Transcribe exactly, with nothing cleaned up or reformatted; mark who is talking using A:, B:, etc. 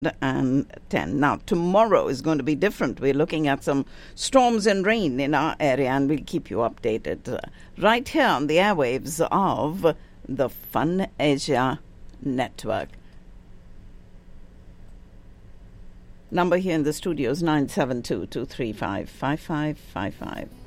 A: ten. Now, tomorrow is going to be different. We're looking at some storms and rain in our area, and we'll keep you updated uh, right here on the airwaves of the Fun Asia Network. Number here in the studio is nine seven two, two three five, five five five five.